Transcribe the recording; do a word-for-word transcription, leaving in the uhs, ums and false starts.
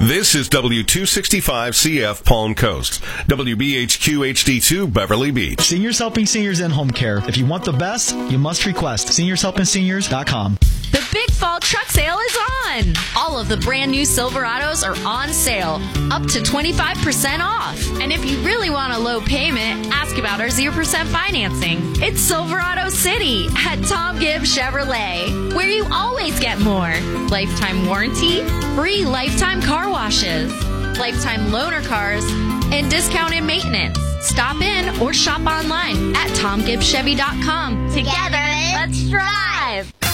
This is W two sixty-five C F Palm Coast, W B H Q H D two Beverly Beach. Seniors Helping Seniors in Home Care. If you want the best, you must request seniors helping seniors dot com. The Big Fall Truck Sale is on. All of the brand new Silverados are on sale, up to twenty-five percent off. And if you really want a low payment, ask about our zero percent financing. It's Silverado City at Tom Gibbs Chevrolet, where you always get more. Lifetime warranty, free lifetime car washes, lifetime loaner cars, and discounted maintenance. Stop in or shop online at tom gibbs chevy dot com. Together, let's drive.